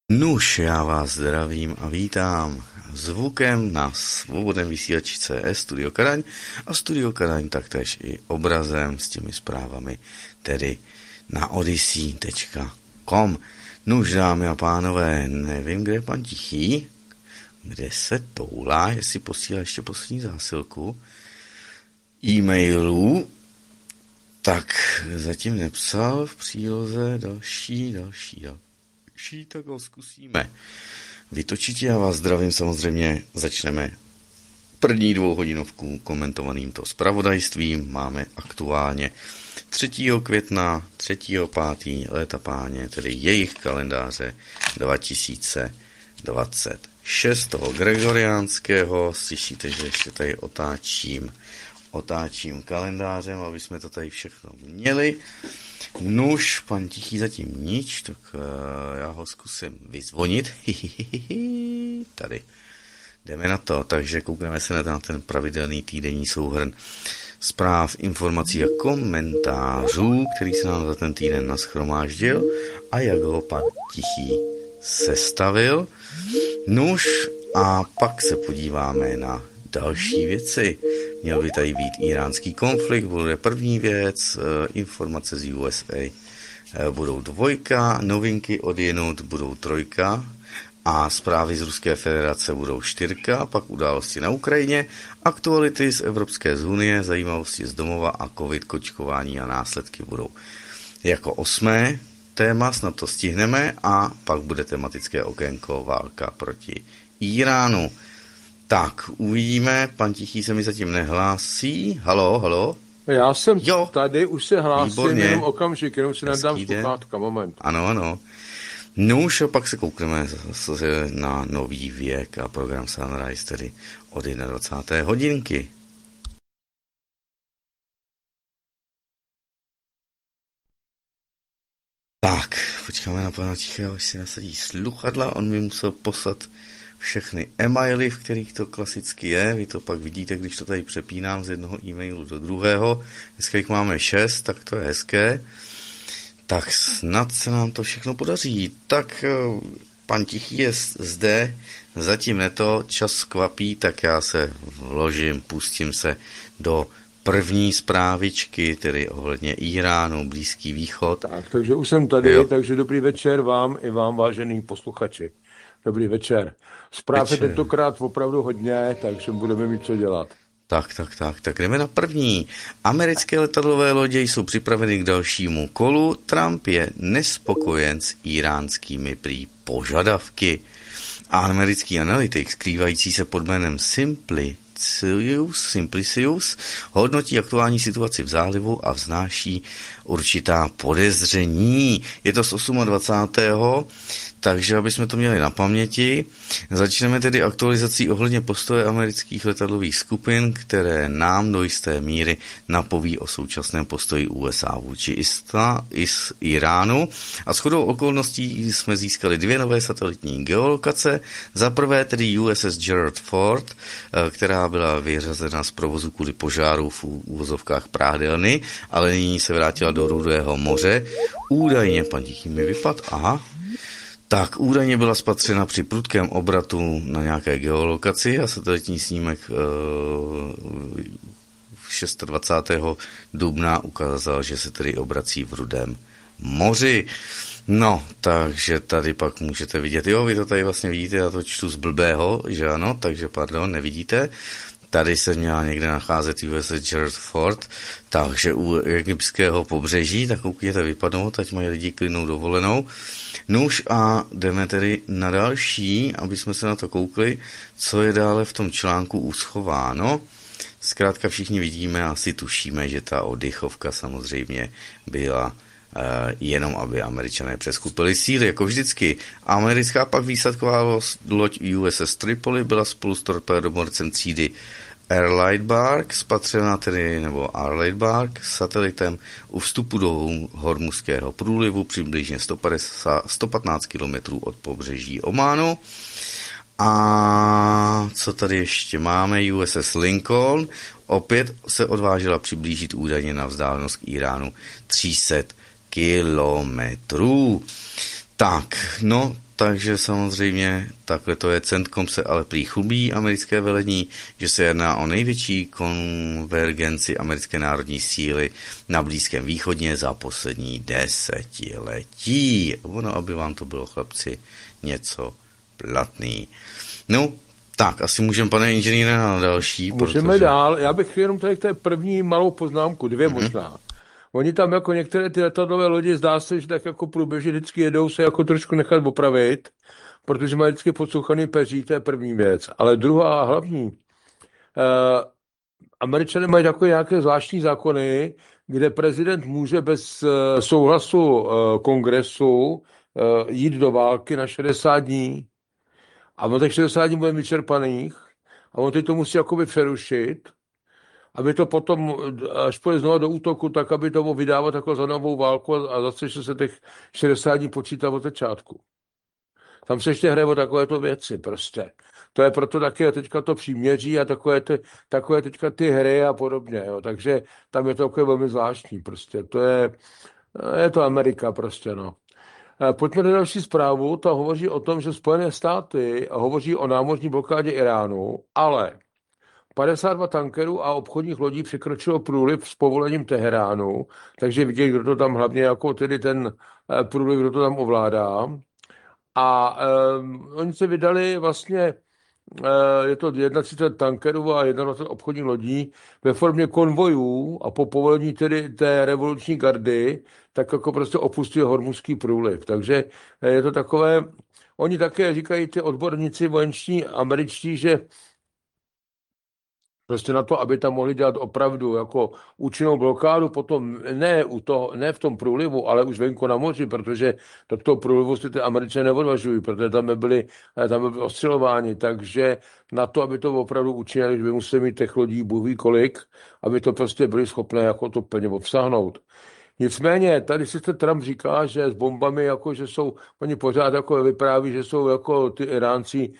Nuž, já vás zdravím a vítám zvukem na svobodném vysílači CS Studio Karaň a Studio Karaň taktéž i obrazem s těmi zprávami, tedy na odyssey.com. Nuž, dámy a pánové, nevím, kde je pan Tichý, kde se toulá, jestli posílá ještě poslední zásilku e-mailů, tak zatím nepsal v příloze další, tak ho zkusíme vytočit. Já vás zdravím, samozřejmě začneme první 2hodinovku komentovaným to zpravodajstvím. Máme aktuálně 3. května, 3. 5. léta páně, tedy jejich kalendáře 2026 toho gregoriánského. Slyšíte, že ještě tady otáčím kalendářem, aby jsme to tady všechno měli. Nuž, pan Tichý zatím nič, tak já ho zkusím vyzvonit. Tady. Jdeme na to, takže koukneme se na ten pravidelný týdenní souhrn zpráv, informací a komentářů, který se nám za ten týden nashromáždil a jak ho pan Tichý sestavil. Nuž, a pak se podíváme na další věci. Měl by tady být iránský konflikt, bude první věc, informace z USA budou 2, novinky odjenut budou 3 a zprávy z Ruské federace budou 4, pak události na Ukrajině, aktuality z Evropské unie, zajímavosti z domova a covid, kočkování a následky budou jako 8. téma, snad to stihneme, a pak bude tematické okénko válka proti Iránu. Tak, uvidíme, pan Tichý se mi zatím nehlásí. Halo? Já jsem tady, už se hlásím, výborně. Jenom okamžik, jenom si nedám sluchátka, moment. Ano. No už a pak se koukneme zase na nový věk a program Sunrise, tedy od 21. hodinky. Tak, počkáme na pana Tichého, až si nasadí sluchadla, on mi musel poslat všechny e-maily, v kterých to klasicky je. Vy to pak vidíte, když to tady přepínám z jednoho e-mailu do druhého. Dneska jich máme 6, tak to je hezké. Tak snad se nám to všechno podaří. Tak pan Tichý je zde, zatím neto, čas kvapí, tak já se vložím, pustím se do první zprávičky, tedy ohledně Iránu, Blízký východ. Tak, takže už jsem tady, takže dobrý večer vám i vám, vážený posluchači. Dobrý večer. Zpráv je tentokrát opravdu hodně, takže budeme mít co dělat. Tak jdeme na první. Americké letadlové lodě jsou připraveny k dalšímu kolu. Trump je nespokojen s iránskými prý požadavky. A americký analytik, skrývající se pod jménem Simplicius, hodnotí aktuální situaci v zálivu a vznáší určitá podezření. Je to z 28. Takže, aby jsme to měli na paměti, začneme tedy aktualizací ohledně postoje amerických letadlových skupin, které nám do jisté míry napoví o současném postoji USA vůči Iránu. A shodou okolností jsme získali 2 nové satelitní geolokace. Za prvé tedy USS Gerald Ford, která byla vyřazena z provozu kvůli požáru v úvozovkách prádelny, ale nyní se vrátila do Rudého moře. Údajně, pan Tichý mi vypad, tak údajně byla spatřena při prudkém obratu na nějaké geolokaci a satelitní snímek 26. dubna ukázal, že se tedy obrací v Rudém moři. No, takže tady pak můžete vidět, vy to tady vlastně vidíte, já to čtu z blbého, že ano, takže pardon, nevidíte. Tady se měla někde nacházet USS Gerald Ford, takže u egyptského pobřeží, tak koukněte vypadnout, ať mají lidi klidnou dovolenou. Nuž a jdeme tedy na další, aby jsme se na to koukli, co je dále v tom článku uschováno. Zkrátka všichni vidíme a asi tušíme, že ta oddychovka samozřejmě byla jenom, aby Američané přeskupili síly, jako vždycky. Americká pak výsadková loď USS Tripoli byla spolu s torpédomorcem třídy Arleigh spatřena tedy, nebo Arleigh satelitem u vstupu do Hormuzského průlivu přibližně 115 km od pobřeží Ománu. A co tady ještě máme? USS Lincoln opět se odvážila přiblížit údajně na vzdálenost k Iránu 300 kilometrů. Tak, no, takže samozřejmě takhle to je. Centkom se ale prý chlubí americké velení, že se jedná o největší konvergenci americké národní síly na Blízkém východě za poslední desetiletí. Ono, aby vám to bylo, chlapci, něco platný. No, tak, asi můžeme, pane inženýre, na další. Můžeme protože... dál. Já bych jenom tady k té první malou poznámku, dvě možná. Oni tam jako některé ty letadlové lodi, zdá se, že tak jako průběžně vždycky jedou se jako trošku nechat opravit, protože mají vždycky podsouchaný peří, to je první věc. Ale druhá a hlavní, Američané mají takové nějaké zvláštní zákony, kde prezident může bez souhlasu kongresu jít do války na 60 dní. A on těch 60 dní bude vyčerpaných a on teď to musí jakoby přerušit, aby to potom, až půjde znovu do útoku, tak aby to mohl vydávat jako za novou válku a zase se těch 60 dní počítá od začátku. Tam se ještě hraje o takovéto věci prostě. To je proto taky teďka to příměří a takové teďka ty hry a podobně. Jo. Takže tam je to takové velmi zvláštní prostě. Je to Amerika prostě, no. Pojďme na další zprávu. Ta hovoří o tom, že Spojené státy hovoří o námořní blokádě Iránu, ale 52 tankerů a obchodních lodí překročilo průliv s povolením Teheránu, takže vidět, kdo to tam hlavně jako tedy ten průliv, kdo to tam ovládá. A oni se vydali vlastně, je to 31 tankerů a 21 obchodních lodí ve formě konvojů a po povolení tedy té revoluční gardy, tak jako prostě opustili Hormuzský průliv. Takže je to takové, oni také říkají ty odborníci vojenční američtí, že prostě na to, aby tam mohli dělat opravdu jako účinnou blokádu, potom ne v tom průlivu, ale už venku na moři, protože do toho průlivu si ty Američané neodvažují, protože tam byli ostřelováni, takže na to, aby to opravdu učinili, by museli mít těch lodí bůh ví kolik, aby to prostě byli schopné jako to plně obsáhnout. Nicméně, tady sice Trump říká, že s bombami, jako že jsou, oni pořád jako vypráví, že jsou jako ty Iránci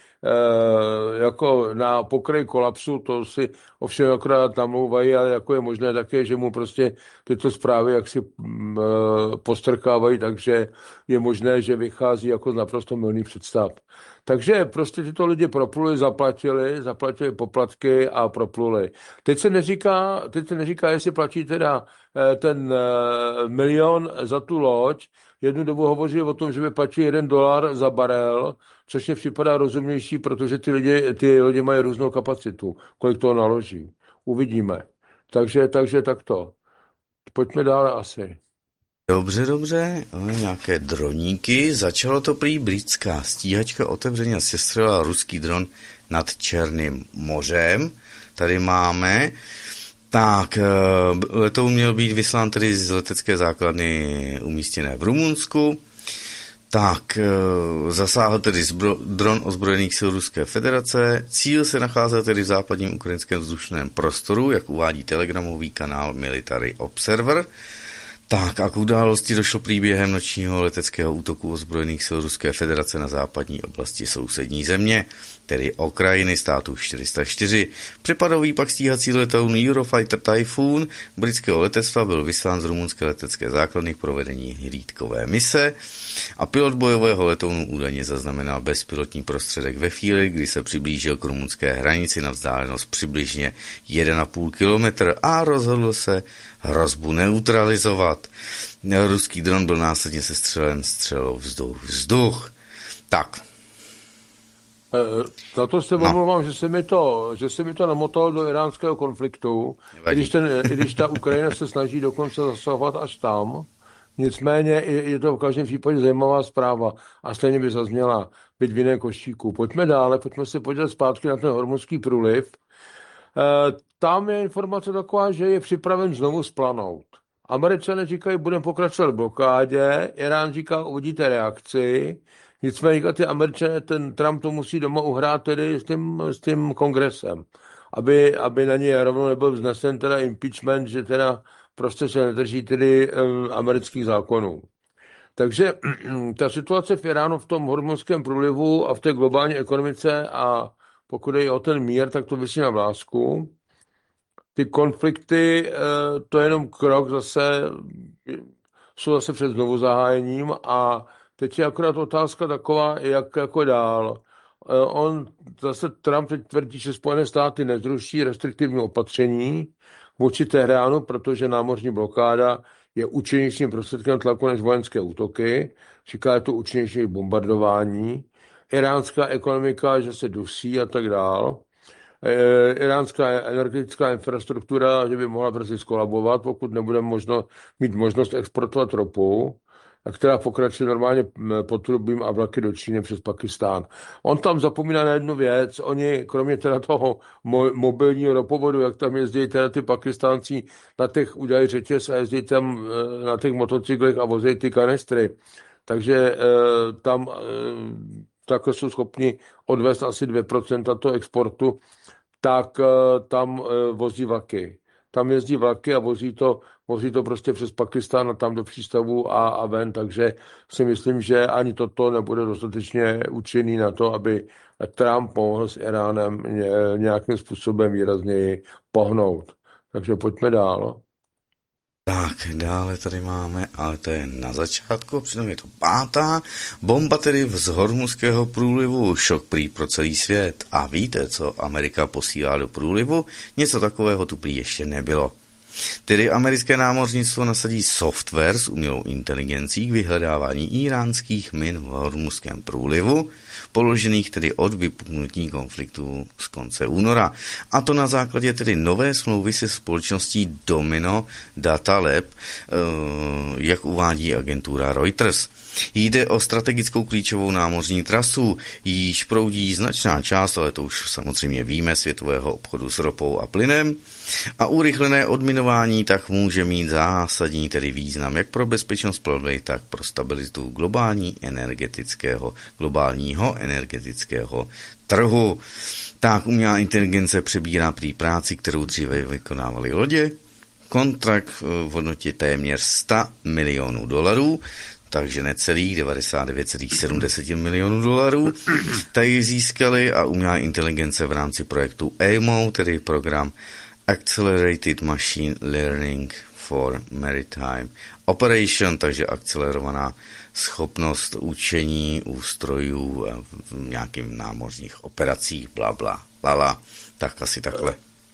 jako na pokraji kolapsu, to si ovšem akorát namlouvají, ale jako je možné také, že mu prostě tyto zprávy jaksi postrkávají, takže je možné, že vychází jako z naprosto mylných představ. Takže prostě tyto lidi propluli, zaplatili poplatky a propluli. Teď se neříká, jestli platí teda ten milion za tu loď. Jednu dobu hovoří o tom, že by platil $1 za barel, což mi připadá rozumnější, protože ty lidi mají různou kapacitu, kolik toho naloží. Uvidíme. Takže takto. Pojďme dále asi. Dobře, nějaké droníky. Začalo to prý britská stíhačka otevřeně sestřelila ruský dron nad Černým mořem. Tady máme. Tak, letoun měl být vyslán tedy z letecké základny umístěné v Rumunsku. Tak, zasáhl tedy dron ozbrojených sil Ruské federace. Cíl se nacházel tedy v západním ukrajinském vzdušném prostoru, jak uvádí telegramový kanál Military Observer. Tak a k události došlo během nočního leteckého útoku ozbrojených sil Ruské federace na západní oblasti sousední země, tedy Ukrajiny státu 404. Přepadový pak stíhací letoun Eurofighter Typhoon britského letectva byl vyslán z rumunské letecké základny k provedení hlídkové mise a pilot bojového letounu údajně zaznamenal bezpilotní prostředek ve chvíli, kdy se přiblížil k rumunské hranici na vzdálenost přibližně 1,5 kilometr a rozhodl se hrozbu neutralizovat. Ruský dron byl následně sestřelen střelou vzduch. Tak. Za to se omlouvám, že se mi to namotalo do iránského konfliktu, i když ta Ukrajina se snaží dokonce zasahovat až tam. Nicméně je to v každém případě zajímavá zpráva a stejně by zazněla být v jiném košíku. Pojďme dále, pojďme se podívat zpátky na ten Hormuzský průliv. Tam je informace taková, že je připraven znovu splanout. Američané říkají, budeme pokračovat v blokádě, Irán říká, uvidíte reakci, nicméně ty Američané, ten Trump to musí doma uhrát tedy s tím kongresem, aby na něj rovnou nebyl vznesen teda impeachment, že teda prostě se nedrží tedy amerických zákonů. Takže ta situace v Iránu v tom hormonském průlivu a v té globální ekonomice a pokud je o ten mír, tak to visí na vlásku. Ty konflikty, to je jenom krok zase, jsou zase před znovu zahájením a Teď je akorát otázka taková, jak jako dál. Zase Trump teď tvrdí, že Spojené státy nezruší restriktivní opatření vůči Teheránu, protože námořní blokáda je účinnějším prostředkem tlaku než vojenské útoky. Říká, je to účinnější bombardování. Iránská ekonomika, že se dusí a tak dál. Iránská energetická infrastruktura, že by mohla brzy skolabovat, pokud nebude mít možnost exportovat ropu, která pokračuje normálně potrubím a vlaky do Číny přes Pakistán. On tam zapomíná na jednu věc. Oni, kromě teda toho mobilního ropovodu, jak tam jezdí teda ty Pakistánci na těch udělají řetěz a jezdí tam na těch motocyklech a vozí ty kanistry. Takže tam takhle jsou schopni odvést asi 2% toho exportu, tak tam vozí vlaky. Tam jezdí vlaky a vozí to prostě přes Pakistán a tam do přístavu a ven, takže si myslím, že ani toto nebude dostatečně účinný na to, aby Trump pomohl s Iránem nějakým způsobem výrazněji pohnout. Takže pojďme dál. Tak, dále tady máme, ale to je na začátku, přitom je to 5. bomba tedy z Hormuzského průlivu, šok prý pro celý svět. A víte, co Amerika posílá do průlivu? Něco takového tu prý ještě nebylo. Tedy americké námořnictvo nasadí software s umělou inteligencí k vyhledávání iránských min v Hormuzském průlivu, položených tedy od vypuknutí konfliktu z konce února. A to na základě tedy nové smlouvy se společností Domino Data Lab, jak uvádí agentura Reuters. Jde o strategickou klíčovou námořní trasu, jíž proudí značná část, ale to už samozřejmě víme, světového obchodu s ropou a plynem. A urychlené odminování tak může mít zásadní tedy význam jak pro bezpečnost plavby, tak pro stabilitu globálního energetického trhu. Tak umělá inteligence přebírá prý práci, kterou dříve vykonávaly lodě. Kontrakt v hodnotě téměř $100 milionů, takže necelých 99,7 milionů dolarů, tady získali a umělá inteligence v rámci projektu AMO, tedy program Accelerated Machine Learning for Maritime Operation, takže akcelerovaná schopnost učení ústrojů v nějakým námořních operacích, blabla, tak asi takhle.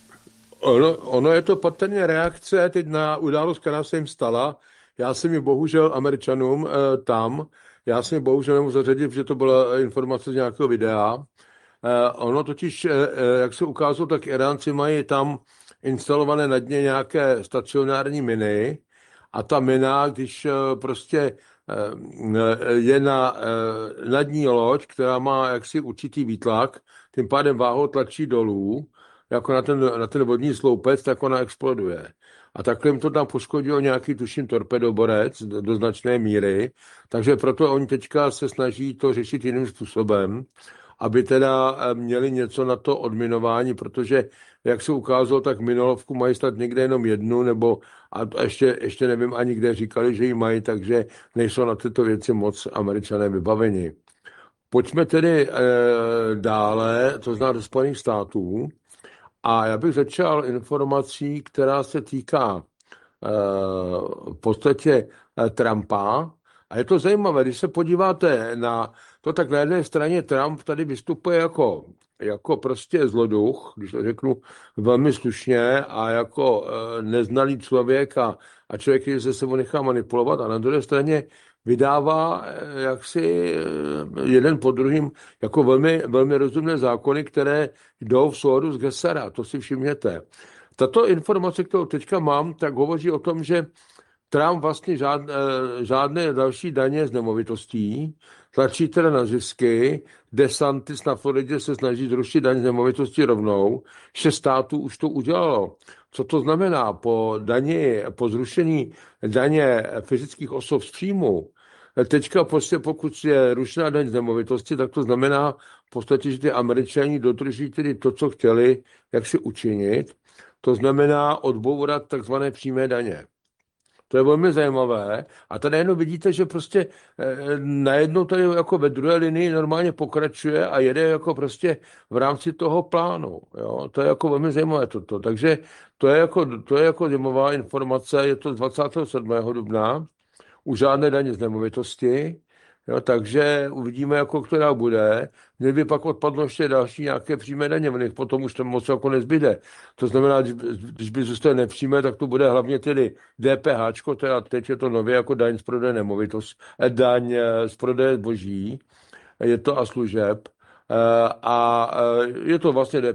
Ono je to patrně reakce teď na událost, která se jim stala. Já jsem ji bohužel Američanům já jsem ji bohužel nemohl zařadit, protože to byla informace z nějakého videa. Ono totiž, jak se ukázalo, tak Iránci mají tam instalované na dně nějaké stacionární miny a ta mina, když prostě je na dní loď, která má jaksi určitý výtlak, tím pádem váhou tlačí dolů, jako na ten vodní sloupec, tak ona exploduje. A takhle jim to tam poškodilo nějaký, tuším, torpedoborec do značné míry, takže proto oni teďka se snaží to řešit jiným způsobem, aby teda měli něco na to odminování, protože, jak se ukázalo, tak minolovku mají snad někde jenom jednu, nebo a ještě nevím ani kde říkali, že ji mají, takže nejsou na tyto věci moc Američané vybaveni. Pojďme tedy dále, to znamená do Spojených států. A já bych začal informací, která se týká v podstatě Trumpa. A je to zajímavé, když se podíváte na to, tak na jedné straně Trump tady vystupuje jako prostě zloduch, když to řeknu velmi slušně, a jako neznalý člověk a člověk, který se sebou nechá manipulovat. A na druhé straně vydává jaksi jeden po druhým jako velmi, velmi rozumné zákony, které jdou v souladu s Gesera. To si všimněte. Tato informace, kterou teďka mám, tak hovoří o tom, že Trump vlastně žádné další daně z nemovitostí, tlačí teda na zisky, DeSantis na Floridě se snaží zrušit daň z nemovitosti rovnou, 6 států už to udělalo. Co to znamená? Po zrušení daně fyzických osob z příjmu, teďka prostě pokud je rušená daň z nemovitosti, tak to znamená v podstatě, že ty Američani dodrží tedy to, co chtěli, jak si učinit. To znamená odbourat takzvané přímé daně. To je velmi zajímavé. A tady jenom vidíte, že prostě najednou tady jako ve druhé linii normálně pokračuje a jede jako prostě v rámci toho plánu. Jo? To je jako velmi zajímavé toto. Takže to je jako zajímavá informace. Je to z 27. dubna. Už žádné daně z nemovitosti. Jo, takže uvidíme, jako která bude. Kdyby pak odpadlo ještě další nějaké přímé daně, v nich potom už to moc jako nezbyde. To znamená, když by zůstaly nepřímé, tak to bude hlavně tedy DPH, teda teď je to nově jako daň z prodeje nemovitosti, daň z prodeje zboží, je to a služeb. A je to vlastně